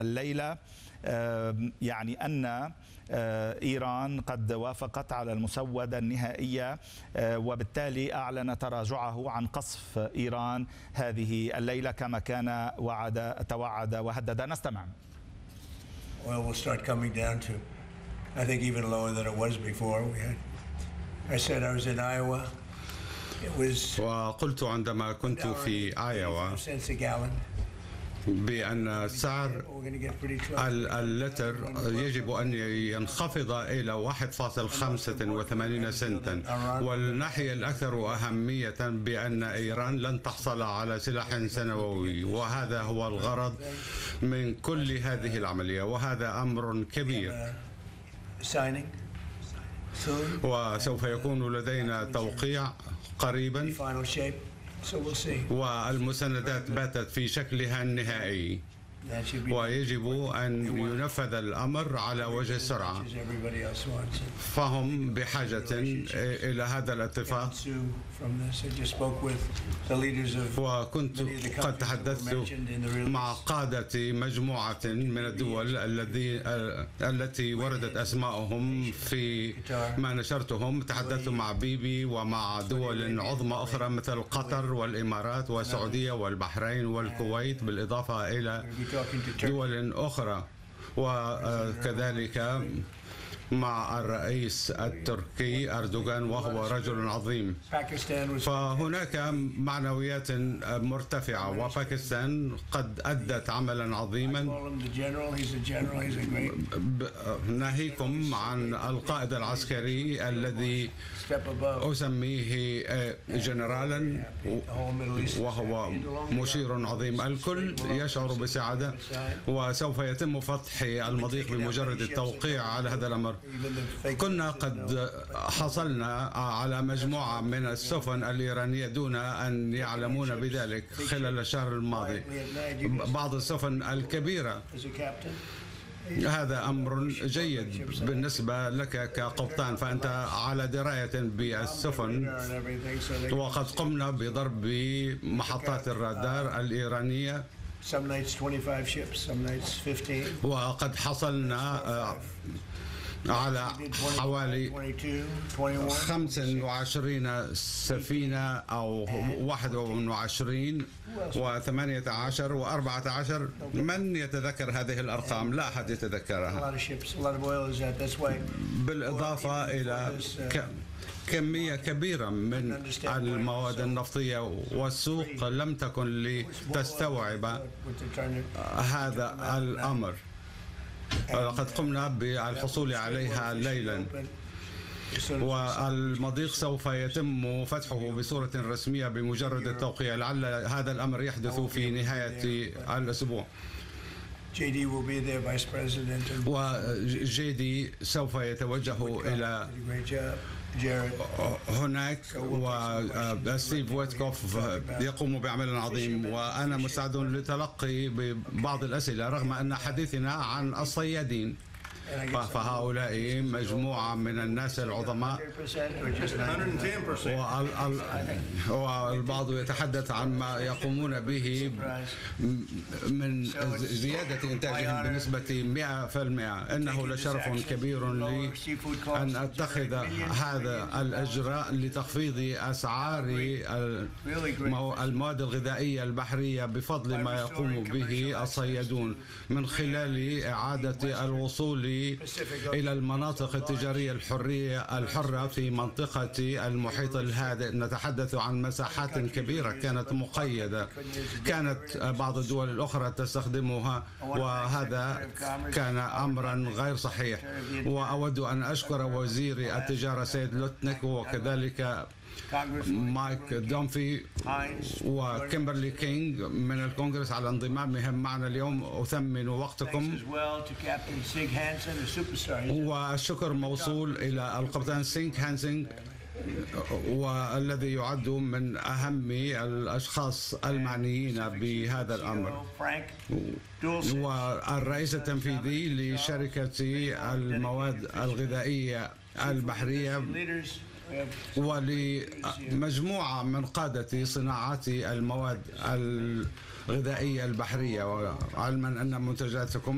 الليلة يعني أن إيران قد وافقت على المسودة النهائية، وبالتالي أعلن تراجعه عن قصف إيران هذه الليلة كما كان توعد وهدد. نستمع. Oil will start coming down to, I think, even lower than it was before. I said I was in Iowa. وقلت عندما كنت في آيوا بأن سعر اللتر يجب أن ينخفض إلى 1.85 سنتا، والناحية الأكثر أهمية بأن إيران لن تحصل على سلاح سنوي، وهذا هو الغرض من كل هذه العملية، وهذا أمر كبير. وسوف يكون لدينا توقيع قريبا، والمساندات باتت في شكلها النهائي، ويجب أن ينفذ الأمر على وجه السرعة، فهم بحاجة إلى هذا الاتفاق. وكنت قد تحدثت مع قادة مجموعة من الدول التي وردت أسماءهم في ما نشرتهم. تحدثت مع بيبي ومع دول عظمى أخرى مثل قطر والإمارات والسعودية والبحرين والكويت، بالإضافة إلى دول أخرى، وكذلك مع الرئيس التركي أردوغان، وهو رجل عظيم. فهناك معنويات مرتفعة، وباكستان قد أدت عملا عظيما. ناهيكم عن القائد العسكري الذي أسميه جنرالا، وهو مشير عظيم. الكل يشعر بسعادة، وسوف يتم فتح المضيق بمجرد التوقيع على هذا الأمر. كنا قد حصلنا على مجموعة من السفن الإيرانية دون أن يعلمون بذلك خلال الشهر الماضي، بعض السفن الكبيرة. هذا أمر جيد بالنسبة لك كقبطان، فأنت على دراية بالسفن، وقد قمنا بضرب محطات الرادار الإيرانية، وقد حصلنا على حوالي 25 سفينة أو 21 و18 و14. من يتذكر هذه الأرقام؟ لا أحد يتذكرها. بالإضافة إلى كمية كبيرة من المواد النفطية، والسوق لم تكن لتستوعب هذا الأمر. لقد قمنا بالحصول عليها ليلا، والمضيق سوف يتم فتحه بصورة رسمية بمجرد التوقيع. لعل هذا الأمر يحدث في نهاية الأسبوع. وجيدي سوف يتوجه إلى هناك، وستيف ويتكوف يقوم بعمل عظيم، وأنا مستعد لتلقي ببعض الأسئلة رغم أن حديثنا عن الصيادين. فهؤلاء مجموعة من الناس العظماء، والبعض يتحدث عن ما يقومون به من زيادة إنتاجهم بنسبة 100%. إنه لشرف كبير لي أن أتخذ هذا الإجراء لتخفيض أسعار المواد الغذائية البحرية بفضل ما يقوم به الصيادون من خلال إعادة الوصول إلى المناطق التجارية الحرة في منطقة المحيط الهادئ. نتحدث عن مساحات كبيرة كانت مقيدة، كانت بعض الدول الأخرى تستخدمها، وهذا كان أمرا غير صحيح. وأود أن أشكر وزير التجارة سيد لوتنيك، وكذلك مايك دومفي وكيمبرلي كينغ من الكونغرس على انضمامهم معنا اليوم. أثمن وقتكم، والشكر موصول إلى القبطان سينك هانسينغ، والذي يعد من أهم الأشخاص المعنيين بهذا الأمر، والرئيس التنفيذي لشركة المواد الغذائية البحرية، ولمجموعة من قادة صناعات المواد الغذائية البحرية، وعلما أن منتجاتكم